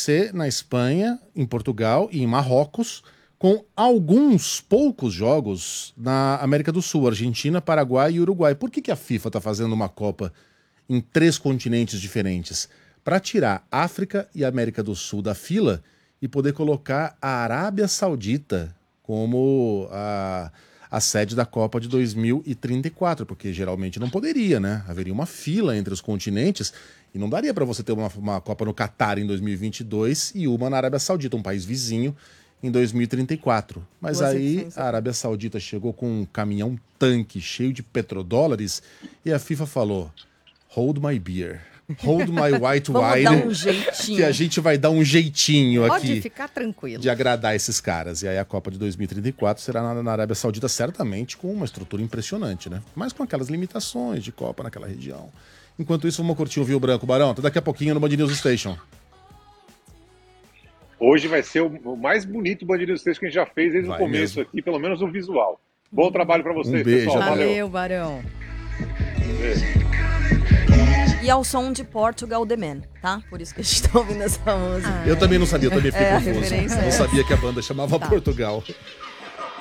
ser na Espanha, em Portugal e em Marrocos, com alguns poucos jogos na América do Sul, Argentina, Paraguai e Uruguai. Por que a FIFA está fazendo uma Copa em 3 continentes diferentes? Para tirar África e América do Sul da fila e poder colocar a Arábia Saudita como a sede da Copa de 2034, porque geralmente não poderia, né? Haveria uma fila entre os continentes e não daria para você ter uma Copa no Catar em 2022 e uma na Arábia Saudita, um país vizinho, em 2034. Mas aí a Arábia Saudita chegou com um caminhão-tanque cheio de petrodólares e a FIFA falou: hold my beer. Hold my white Vamos wine. dar um jeitinho. Que a gente vai dar um jeitinho aqui. Pode ficar tranquilo. De agradar esses caras. E aí a Copa de 2034 será na Arábia Saudita, certamente com uma estrutura impressionante, né? Mas com aquelas limitações de Copa naquela região. Enquanto isso, vamos curtir o Vinho Branco, Barão. Até daqui a pouquinho no Band News Station. Hoje vai ser o mais bonito Band News Station que a gente já fez desde o começo mesmo. Aqui, pelo menos no visual. Bom trabalho para vocês, beijo, pessoal. Valeu, Barão. Beijo. E ao som de Portugal The Man, tá? Por isso que a gente tá ouvindo essa música. Eu também não sabia, eu também fiquei confuso. referência Não sabia que a banda chamava Portugal.